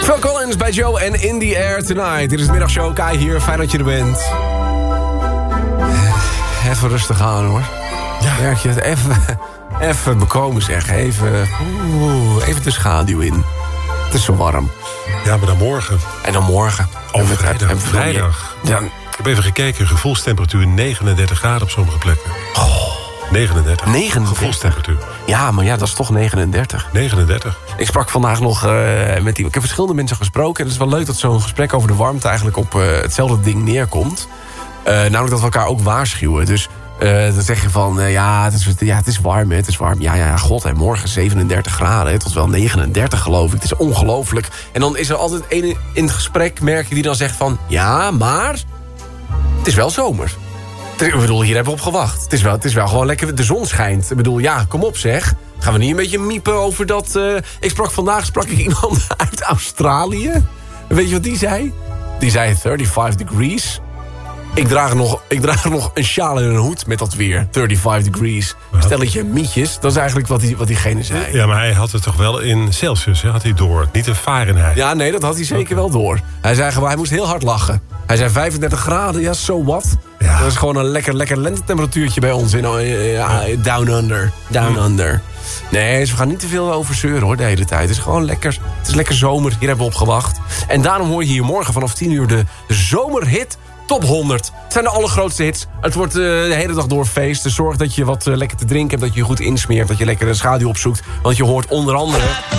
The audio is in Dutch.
Phil Collins bij Joe en In The Air Tonight. Dit is de middagshow. Kai hier, fijn dat je er bent. Even rustig aan hoor. Ja. Merk je het? Even bekomen zeg. Even de schaduw in. Het is zo warm. Ja, maar dan morgen. En dan morgen. Vrijdag. Ja. Ik heb even gekeken. Gevoelstemperatuur 39 graden op sommige plekken. 39. Gevoelstemperatuur. Ja, maar ja, dat is toch 39. 39. Ik sprak vandaag nog met ik heb verschillende mensen gesproken. Het is wel leuk dat zo'n gesprek over de warmte eigenlijk op hetzelfde ding neerkomt. Namelijk dat we elkaar ook waarschuwen. Dus dan zeg je van, het is warm, het is warm. Ja, god, hè, morgen 37 graden, tot wel 39 geloof ik. Het is ongelooflijk. En dan is er altijd een in het gesprek, merk je, die dan zegt van... Ja, maar het is wel zomer. Ik bedoel, hier hebben we op gewacht. Het is wel gewoon lekker, de zon schijnt. Ik bedoel, ja, kom op zeg. Gaan we niet een beetje miepen over dat... Vandaag sprak ik iemand uit Australië. Weet je wat die zei? Die zei 35 degrees. Ik draag nog een sjaal en een hoed met dat weer. 35 degrees. Stelletje mietjes. Dat is eigenlijk wat diegene zei. Ja, maar hij had het toch wel in Celsius, hè? Had hij door. Niet in Fahrenheit. Ja, nee, dat had hij zeker wel door. Hij zei gewoon, hij moest heel hard lachen. Hij zei 35 graden, ja, so what? Ja. Dat is gewoon een lekker lentetemperatuurtje bij ons in Down Under. Under. Nee, we gaan niet te veel over zeuren hoor, de hele tijd. Het is gewoon lekker. Het is lekker zomer, hier hebben we op gewacht. En daarom hoor je hier morgen vanaf 10 uur de zomerhit Top 100. Het zijn de allergrootste hits. Het wordt de hele dag door feest. Dus zorg dat je wat lekker te drinken hebt, dat je je goed insmeert, dat je lekker de schaduw opzoekt. Want je hoort onder andere...